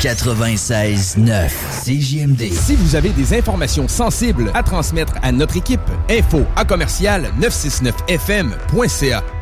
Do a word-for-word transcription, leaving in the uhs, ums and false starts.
quatre-vingt-seize neuf C J M D. Si vous avez des informations sensibles à transmettre à notre équipe, info à commercial neuf cent soixante-neuf F M point C A.